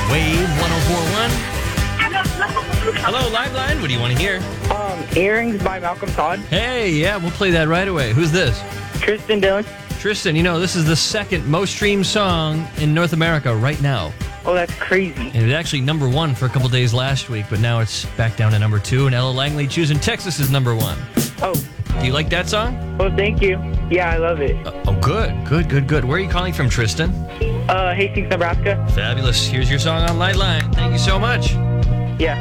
Wave 104.1. Hello, Liveline. What do you want to hear? Earrings by Malcolm Todd. Hey, yeah, we'll play that right away. Who's this? Tristan Dillon. Tristan, this is the second most streamed song in North America right now. Oh, that's crazy. And it was actually number one for a couple days last week, but now it's back down to number two, and Ella Langley choosing Texas is number one. Oh. Do you like that song? Well, thank you. Yeah, I love it. Good. Where are you calling from, Tristan? Hastings, Nebraska. Fabulous. Here's your song on Liveline. Thank you so much.